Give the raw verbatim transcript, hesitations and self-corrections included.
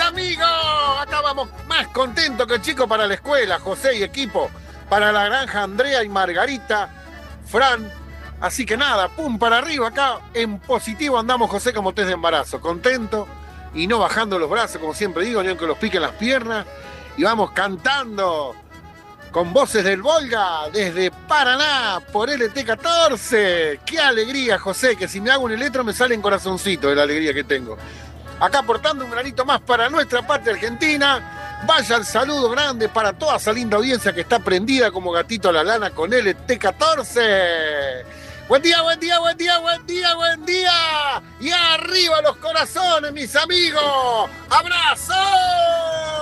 amigos! Acá vamos más contentos que chicos para la escuela, José y equipo. Para la granja Andrea y Margarita, Fran. Así que nada, pum para arriba acá. En positivo andamos, José, como test de embarazo. Contento y no bajando los brazos, como siempre digo, ni aunque los piquen las piernas. Y vamos cantando con voces del Volga desde Paraná por L T catorce. ¡Qué alegría, José! Que si me hago un electro me sale en corazoncito de la alegría que tengo. Acá aportando un granito más para nuestra patria argentina. Vaya el saludo grande para toda esa linda audiencia que está prendida como gatito a la lana con L T catorce. Buen día, buen día, buen día, buen día, buen día. Y arriba los corazones, mis amigos. ¡Abrazo!